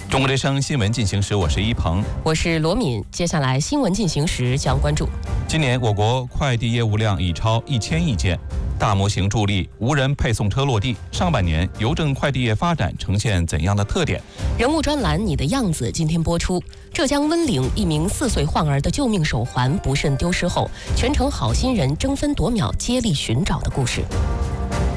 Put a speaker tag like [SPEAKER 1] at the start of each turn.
[SPEAKER 1] 中国之声新闻进行时，我是一鹏，
[SPEAKER 2] 我是罗敏。接下来新闻进行时将关注：
[SPEAKER 1] 今年我国快递业务量已超1000亿件，大模型助力无人配送车落地。上半年邮政快递业发展呈现怎样的特点？
[SPEAKER 2] 人物专栏《你的样子》今天播出。浙江温岭一名4岁患儿的救命手环不慎丢失后，全城好心人争分夺秒接力寻找的故事。